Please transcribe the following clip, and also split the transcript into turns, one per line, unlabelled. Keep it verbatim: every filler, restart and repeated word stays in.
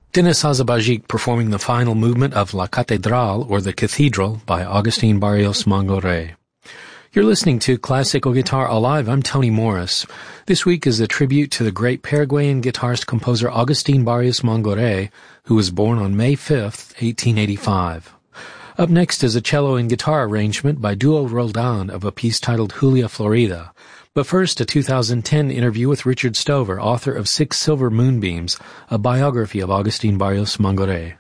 Denis Azabajic performing the final movement of La Catedral, or the Cathedral, by Agustin Barrios Mangoré. You're listening to Classical Guitar Alive. I'm Tony Morris. This week is a tribute to the great Paraguayan guitarist-composer Agustin Barrios Mangoré, who was born on May fifth, eighteen eighty-five. Up next is a cello and guitar arrangement by Duo Roldan of a piece titled Julia Florida. But first, a two thousand ten interview with Richard Stover, author of Six Silver Moonbeams, a biography of Agustin Barrios Mangoré.